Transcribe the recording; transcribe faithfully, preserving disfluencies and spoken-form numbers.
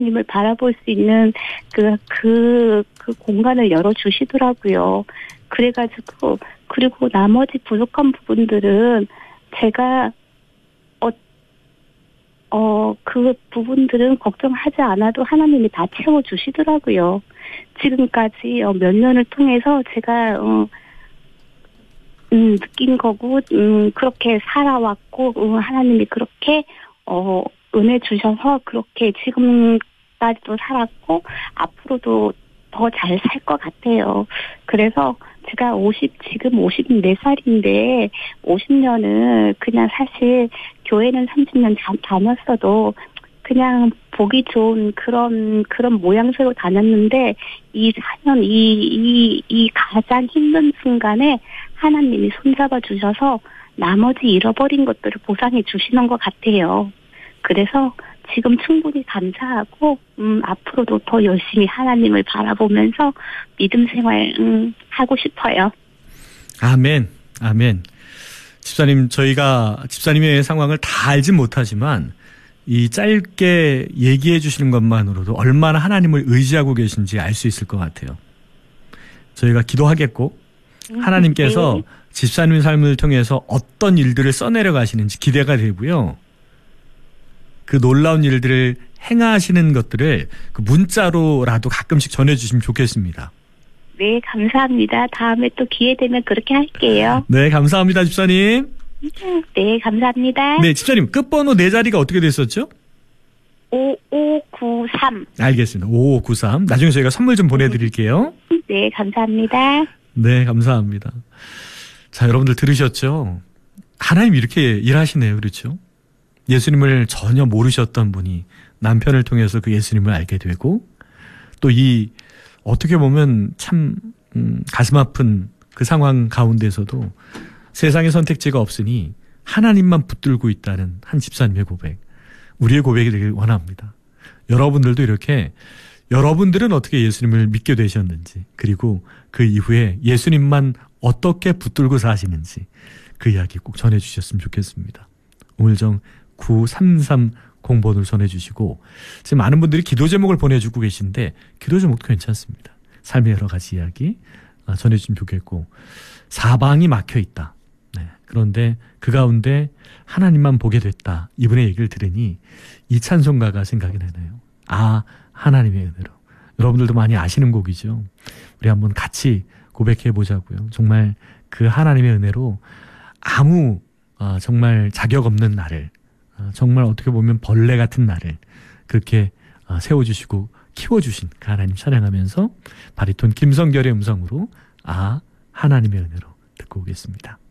님을 바라볼 수 있는 그, 그, 그 공간을 열어주시더라고요. 그래가지고, 그리고 나머지 부족한 부분들은 제가, 어, 어, 그 부분들은 걱정하지 않아도 하나님이 다 채워주시더라고요. 지금까지 어, 몇 년을 통해서 제가, 어, 음, 느낀 거고, 음, 그렇게 살아왔고, 음, 하나님이 그렇게, 어, 은혜 주셔서 그렇게 지금까지도 살았고, 앞으로도 더 잘 살 것 같아요. 그래서 제가 오십, 지금 오십네 살인데, 오십 년을 그냥 사실 교회는 삼십 년 다, 다녔어도 그냥 보기 좋은 그런, 그런 모양새로 다녔는데, 이 사 년, 이, 이, 이 가장 힘든 순간에 하나님이 손잡아 주셔서 나머지 잃어버린 것들을 보상해 주시는 것 같아요. 그래서 지금 충분히 감사하고 음, 앞으로도 더 열심히 하나님을 바라보면서 믿음 생활 음, 하고 싶어요. 아멘. 아멘. 집사님, 저희가 집사님의 상황을 다 알진 못하지만 이 짧게 얘기해 주시는 것만으로도 얼마나 하나님을 의지하고 계신지 알 수 있을 것 같아요. 저희가 기도하겠고 하나님께서 네. 집사님의 삶을 통해서 어떤 일들을 써내려 가시는지 기대가 되고요. 그 놀라운 일들을 행하시는 것들을 그 문자로라도 가끔씩 전해주시면 좋겠습니다. 네, 감사합니다. 다음에 또 기회 되면 그렇게 할게요. 네, 감사합니다, 집사님. 네, 감사합니다. 네, 집사님, 끝번호 네 자리가 어떻게 됐었죠? 오오구삼. 알겠습니다. 오오구삼. 나중에 저희가 선물 좀 보내드릴게요. 네, 감사합니다. 네, 감사합니다. 자, 여러분들 들으셨죠? 하나님 이렇게 일하시네요. 그렇죠? 예수님을 전혀 모르셨던 분이 남편을 통해서 그 예수님을 알게 되고, 또 이 어떻게 보면 참 음, 가슴 아픈 그 상황 가운데서도 세상에 선택지가 없으니 하나님만 붙들고 있다는 한 집사님의 고백, 우리의 고백이 되길 원합니다. 여러분들도 이렇게, 여러분들은 어떻게 예수님을 믿게 되셨는지, 그리고 그 이후에 예수님만 어떻게 붙들고 사시는지 그 이야기 꼭 전해주셨으면 좋겠습니다. 우물정 구삼삼공 번호를 전해주시고, 지금 많은 분들이 기도 제목을 보내주고 계신데 기도 제목도 괜찮습니다. 삶의 여러 가지 이야기 전해주시면 좋겠고, 사방이 막혀있다. 네. 그런데 그 가운데 하나님만 보게 됐다. 이분의 얘기를 들으니 이 찬송가가 생각이 나네요. 아, 하나님의 은혜로. 여러분들도 많이 아시는 곡이죠. 우리 한번 같이 고백해 보자고요. 정말 그 하나님의 은혜로 아무 어, 정말 자격 없는 나를, 어, 정말 어떻게 보면 벌레 같은 나를 그렇게 어, 세워주시고 키워주신 그 하나님 찬양하면서 바리톤 김성결의 음성으로 아, 하나님의 은혜로 듣고 오겠습니다.